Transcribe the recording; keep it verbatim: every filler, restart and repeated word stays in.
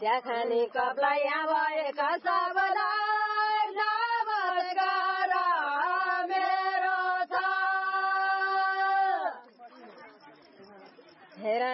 चिया खाने कपलाई यहाँ भएका सबलाई नमस्कार मेरो छ।